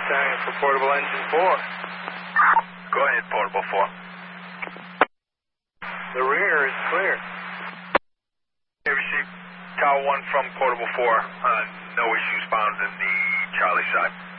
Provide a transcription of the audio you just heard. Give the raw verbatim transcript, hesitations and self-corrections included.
Mustang for portable engine four. Go ahead, portable four. The rear is clear. Okay, received Tower one from portable four. Uh, no issues found in the Charlie side.